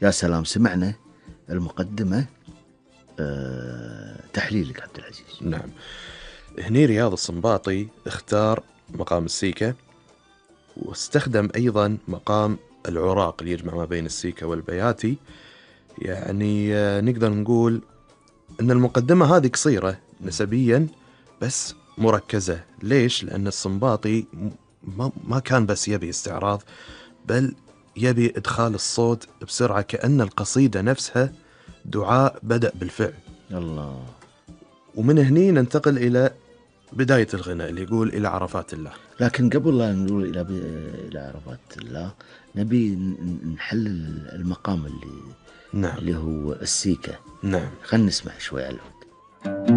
يا سلام، سمعنا المقدمة تحليلك عبد العزيز. نعم. هني رياض السنباطي اختار مقام السيكة، واستخدم أيضا مقام العراق اللي يجمع ما بين السيكة والبياتي. يعني نقدر نقول أن المقدمة هذه قصيرة نسبيا بس مركزة. ليش؟ لأن السنباطي ما كان بس يبي استعراض، بل يبي إدخال الصوت بسرعة، كأن القصيدة نفسها دعاء بدأ بالفعل. الله. ومن هني ننتقل إلى بداية الغناء اللي يقول إلى عرفات الله. لكن قبل لا نقول إلى عرفات الله، نبي نحلل المقام نعم. اللي هو السيكة. نعم. خلنا نسمع شوي على العود.